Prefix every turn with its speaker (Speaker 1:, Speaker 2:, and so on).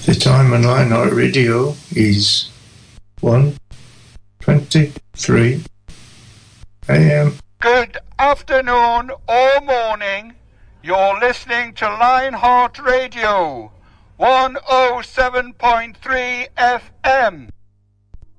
Speaker 1: The time on Lionheart Radio is 1:23 a.m.
Speaker 2: Good afternoon or morning. You're listening to Lionheart Radio, 107.3 FM.